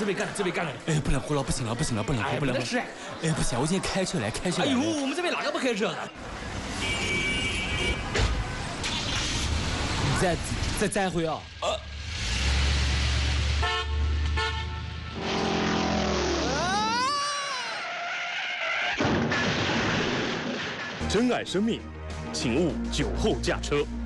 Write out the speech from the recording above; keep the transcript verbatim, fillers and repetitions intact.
准备赶了，准备赶了。 哎，不能喝了，不行了，不行了，不能喝，不能喝。 吃。 哎，不行，我今天开车来，开车来。 哎呦，我们这边哪个不开车？ 再再再回啊！呃。 珍爱生命，请勿酒后驾车。